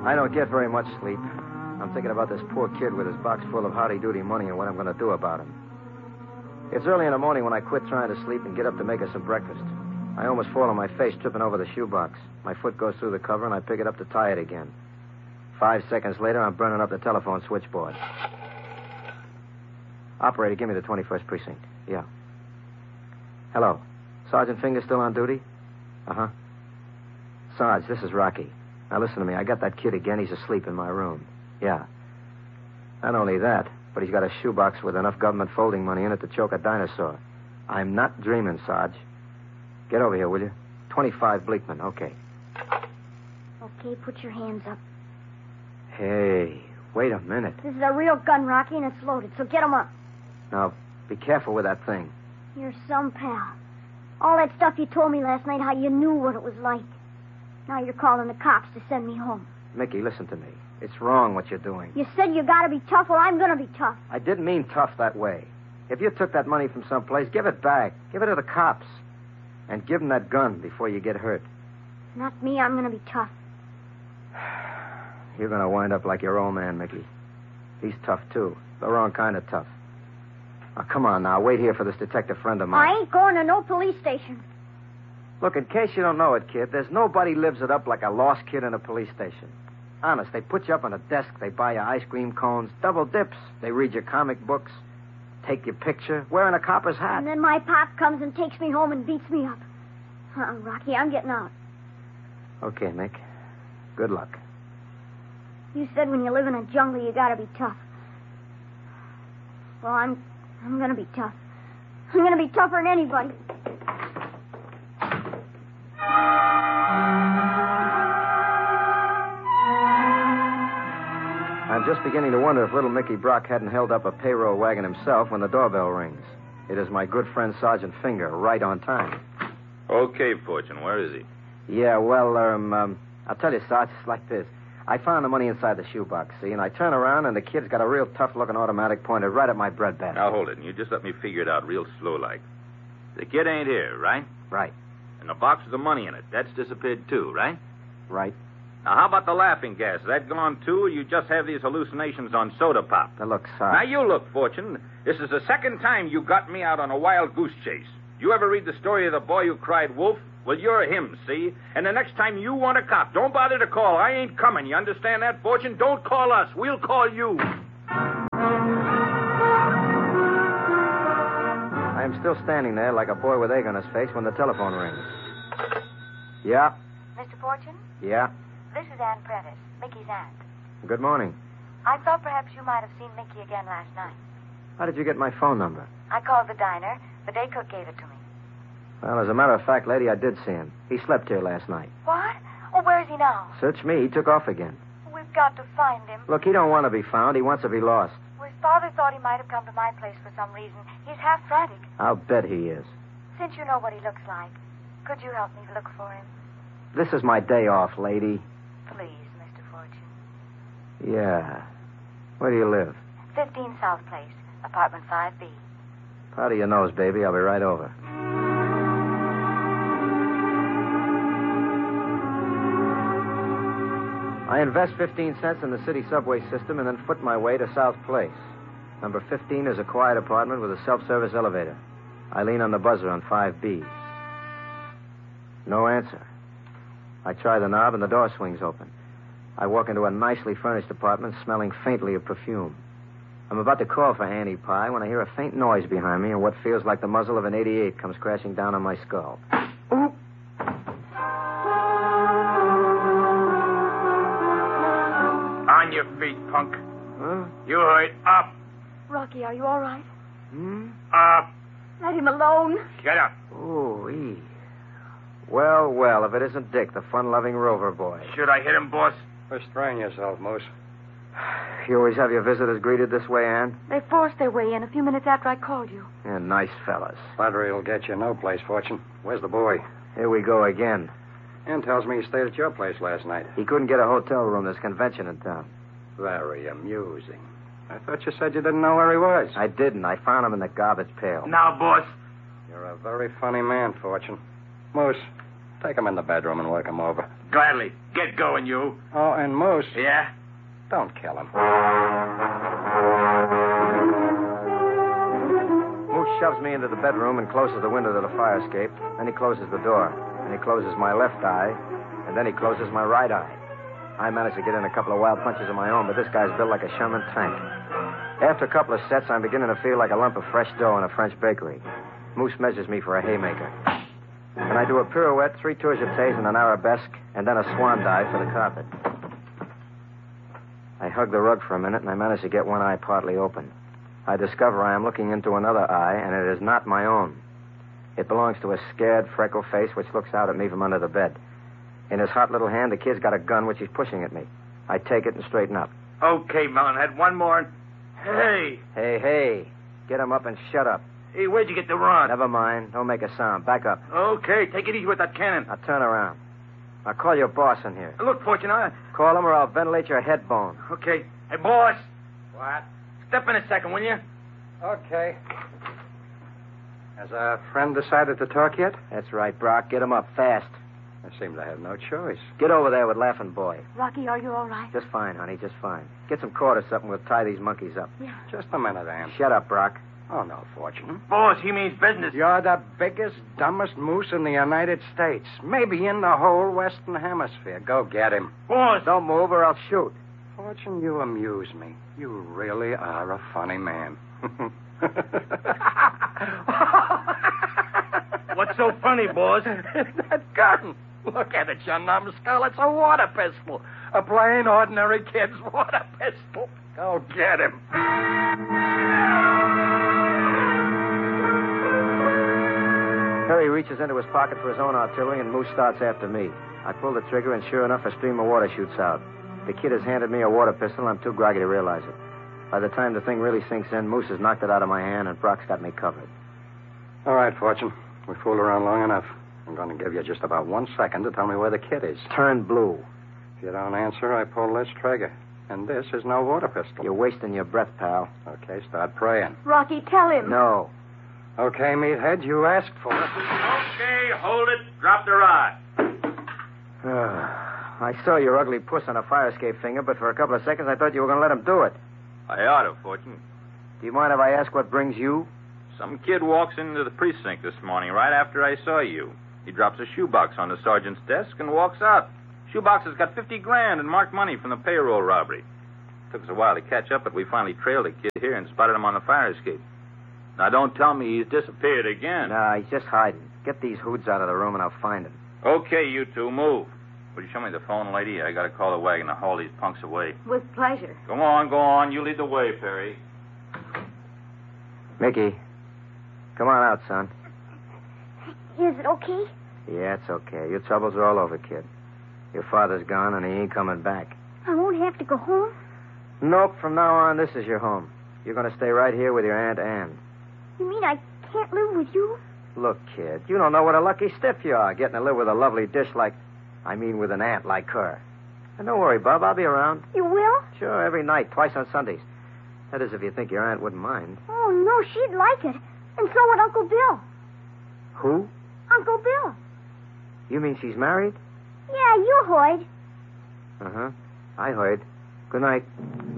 I don't get very much sleep. I'm thinking about this poor kid with his box full of howdy-doody money and what I'm going to do about him. It's early in the morning when I quit trying to sleep and get up to make us some breakfast. I almost fall on my face tripping over the shoebox. My foot goes through the cover and I pick it up to tie it again. 5 seconds later, I'm burning up the telephone switchboard. Operator, give me the 21st precinct. Yeah. Hello. Sergeant Finger still on duty? Uh-huh. Sarge, this is Rocky. Now listen to me. I got that kid again. He's asleep in my room. Yeah. Not only that, but he's got a shoebox with enough government folding money in it to choke a dinosaur. I'm not dreaming, Sarge. Get over here, will you? 25 Bleakman. Okay. Okay, put your hands up. Hey, wait a minute. This is a real gun, Rocky, and it's loaded, so get 'em up. Now, be careful with that thing. You're some pal. All that stuff you told me last night, how you knew what it was like. Now you're calling the cops to send me home. Mickey, listen to me. It's wrong what you're doing. You said you gotta be tough. Well, I'm gonna be tough. I didn't mean tough that way. If you took that money from someplace, give it back. Give it to the cops. And give them that gun before you get hurt. Not me. I'm gonna be tough. You're going to wind up like your old man, Mickey. He's tough, too. The wrong kind of tough. Now, come on now. Wait here for this detective friend of mine. I ain't going to no police station. Look, in case you don't know it, kid, there's nobody lives it up like a lost kid in a police station. Honest, they put you up on a desk, they buy you ice cream cones, double dips. They read your comic books, take your picture, wearing a copper's hat. And then my pop comes and takes me home and beats me up. Rocky, I'm getting out. Okay, Mick. Good luck. You said when you live in a jungle, you gotta be tough. Well, I'm gonna be tough. I'm gonna be tougher than anybody. I'm just beginning to wonder if little Mickey Brock hadn't held up a payroll wagon himself when the doorbell rings. It is my good friend Sergeant Finger, right on time. Okay, Fortune, where is he? Yeah, well, I'll tell you, Sarge, it's like this. I found the money inside the shoebox, see, and I turn around and the kid's got a real tough-looking automatic pointed right at my bread basket. Now, hold it, and you just let me figure it out real slow-like. The kid ain't here, right? Right. And the box with the money in it, that's disappeared too, right? Right. Now, how about the laughing gas? Is that gone too, or you just have these hallucinations on soda pop? Now, look, Sarge. Now, you look, Fortune. This is the second time you got me out on a wild goose chase. You ever read the story of the boy who cried wolf? Well, you're him, see? And the next time you want a cop, don't bother to call. I ain't coming. You understand that, Fortune? Don't call us. We'll call you. I am still standing there like a boy with egg on his face when the telephone rings. Yeah? Mr. Fortune? Yeah? This is Ann Prentice, Mickey's aunt. Good morning. I thought perhaps you might have seen Mickey again last night. How did you get my phone number? I called the diner. The day cook gave it to me. Well, as a matter of fact, lady, I did see him. He slept here last night. What? Oh, where is he now? Search me. He took off again. We've got to find him. Look, he don't want to be found. He wants to be lost. Well, his father thought he might have come to my place for some reason. He's half frantic. I'll bet he is. Since you know what he looks like, could you help me look for him? This is my day off, lady. Please, Mr. Fortune. Yeah. Where do you live? 15 South Place, apartment 5B. Powder your nose, baby. I'll be right over. I invest 15 cents in the city subway system and then foot my way to South Place. Number 15 is a quiet apartment with a self-service elevator. I lean on the buzzer on 5B. No answer. I try the knob and the door swings open. I walk into a nicely furnished apartment smelling faintly of perfume. I'm about to call for Annie Pie when I hear a faint noise behind me and what feels like the muzzle of an .88 comes crashing down on my skull. Ooh. On your feet, punk. Huh? You heard. Up. Rocky, are you all right? Up. Let him alone. Get up. Ooh-wee. Well, well, if it isn't Dick, the fun-loving rover boy. Should I hit him, boss? Restrain yourself, Moose. You always have your visitors greeted this way, Ann? They forced their way in a few minutes after I called you. Yeah, nice fellas. Flattery will get you no place, Fortune. Where's the boy? Here we go again. Ann tells me he stayed at your place last night. He couldn't get a hotel room. There's convention in town. Very amusing. I thought you said you didn't know where he was. I didn't. I found him in the garbage pail. Now, boss. You're a very funny man, Fortune. Moose, take him in the bedroom and work him over. Gladly. Get going, you. Oh, and Moose. Yeah? Don't kill him. Moose shoves me into the bedroom and closes the window to the fire escape. Then he closes the door. Then he closes my left eye. And then he closes my right eye. I managed to get in a couple of wild punches of my own, but this guy's built like a Sherman tank. After a couple of sets, I'm beginning to feel like a lump of fresh dough in a French bakery. Moose measures me for a haymaker. And I do a pirouette, 3 tours of taze and an arabesque, and then a swan dive for the carpet. I hug the rug for a minute, and I manage to get one eye partly open. I discover I am looking into another eye, and it is not my own. It belongs to a scared, freckled face which looks out at me from under the bed. In his hot little hand, the kid's got a gun which he's pushing at me. I take it and straighten up. Okay, Melonhead, one more. Hey. Hey. Get him up and shut up. Hey, where'd you get the rod? Never mind. Don't make a sound. Back up. Okay, take it easy with that cannon. Now turn around. I'll call your boss in here. Look, Fortune, Call him or I'll ventilate your head bone. Okay. Hey, boss. What? Step in a second, will you? Okay. Has our friend decided to talk yet? That's right, Brock. Get him up fast. I seem to have no choice. Get over there with Laughing Boy. Rocky, are you all right? Just fine, honey, just fine. Get some cord or something. We'll tie these monkeys up. Yeah. Just a minute, Ann. Shut up, Brock. Oh, no, Fortune. Boss, he means business. You're the biggest, dumbest moose in the United States. Maybe in the whole Western Hemisphere. Go get him. Boss. Don't move or I'll shoot. Fortune, you amuse me. You really are a funny man. What's so funny, boss? That gun. Look at it, you numbskull. It's a water pistol. A plain, ordinary kid's water pistol. Go get him. Perry reaches into his pocket for his own artillery, and Moose starts after me. I pull the trigger, and sure enough, a stream of water shoots out. The kid has handed me a water pistol, and I'm too groggy to realize it. By the time the thing really sinks in, Moose has knocked it out of my hand, and Brock's got me covered. All right, Fortune. We fooled around long enough. I'm going to give you just about 1 second to tell me where the kid is. Turn blue. If you don't answer, I pull this trigger. And this is no water pistol. You're wasting your breath, pal. Okay, start praying. Rocky, tell him. No. Okay, meathead, you asked for it. Okay, hold it. Drop the rod. I saw your ugly puss on a fire escape finger, but for a couple of seconds I thought you were going to let him do it. I ought to, Fortune. Do you mind if I ask what brings you? Some kid walks into the precinct this morning right after I saw you. He drops a shoebox on the sergeant's desk and walks out. Shoebox has got $50,000 in marked money from the payroll robbery. Took us a while to catch up, but we finally trailed the kid here and spotted him on the fire escape. Now, don't tell me he's disappeared again. Nah, he's just hiding. Get these hoods out of the room and I'll find him. Okay, you two, move. Will you show me the phone, lady? I gotta call the wagon to haul these punks away. With pleasure. Go on. You lead the way, Perry. Mickey, come on out, son. Is it okay? Yeah, it's okay. Your troubles are all over, kid. Your father's gone and he ain't coming back. I won't have to go home. Nope, from now on, this is your home. You're going to stay right here with your Aunt Ann. You mean I can't live with you? Look, kid, you don't know what a lucky stiff you are, getting to live with a lovely dish like... with an aunt like her. And don't worry, Bub, I'll be around. You will? Sure, every night, twice on Sundays. That is, if you think your aunt wouldn't mind. Oh, no, she'd like it. And so would Uncle Bill. Who? Uncle Bill. You mean she's married? Yeah, you heard. Uh-huh. I heard. Good night.